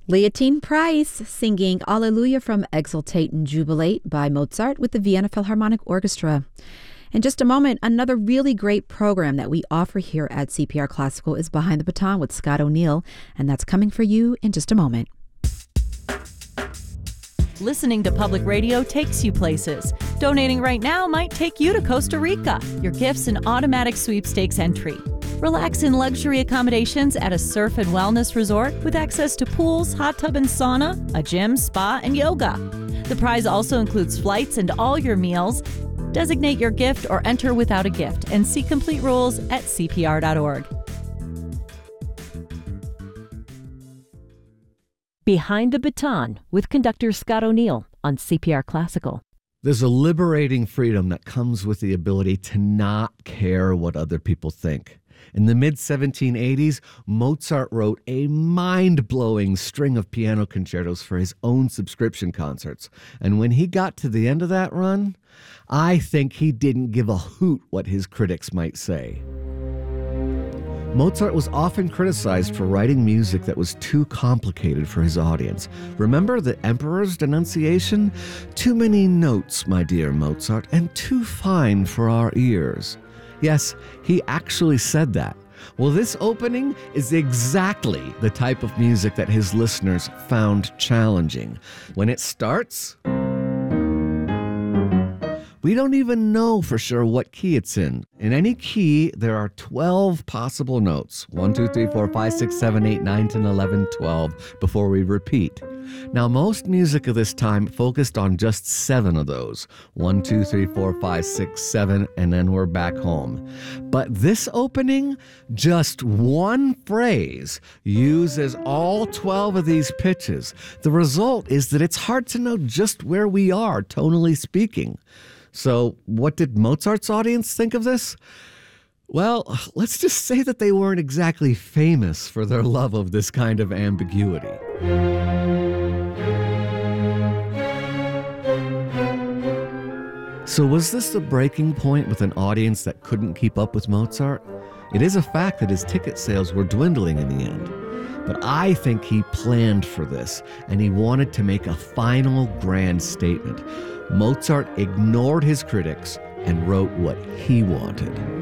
Leontine Price singing Alleluia from Exultate and Jubilate by Mozart with the Vienna Philharmonic Orchestra. In just a moment, another really great program that we offer here at CPR Classical is Behind the Baton with Scott O'Neill, and that's coming for you in just a moment. Listening to public radio takes you places. Donating right now might take you to Costa Rica. Your gift's an automatic sweepstakes entry. Relax in luxury accommodations at a surf and wellness resort with access to pools, hot tub and sauna, a gym, spa, and yoga. The prize also includes flights and all your meals. Designate your gift or enter without a gift and see complete rules at cpr.org. Behind the Baton with conductor Scott O'Neill on CPR Classical. There's a liberating freedom that comes with the ability to not care what other people think. In the mid-1780s, Mozart wrote a mind-blowing string of piano concertos for his own subscription concerts. And when he got to the end of that run, I think he didn't give a hoot what his critics might say. Mozart was often criticized for writing music that was too complicated for his audience. Remember the Emperor's denunciation? Too many notes, my dear Mozart, and too fine for our ears. Yes, he actually said that. Well, this opening is exactly the type of music that his listeners found challenging. When it starts, we don't even know for sure what key it's in. In any key, there are 12 possible notes. 1, 2, 3, 4, 5, 6, 7, 8, 9, 10, 11, 12 before we repeat. Now, most music of this time focused on just 7 of those. 1, 2, 3, 4, 5, 6, 7, and then we're back home. But this opening, just one phrase, uses all 12 of these pitches. The result is that it's hard to know just where we are, tonally speaking. So what did Mozart's audience think of this? Well, let's just say that they weren't exactly famous for their love of this kind of ambiguity. So was this the breaking point with an audience that couldn't keep up with Mozart? It is a fact that his ticket sales were dwindling in the end. But I think he planned for this, and he wanted to make a final grand statement. Mozart ignored his critics and wrote what he wanted.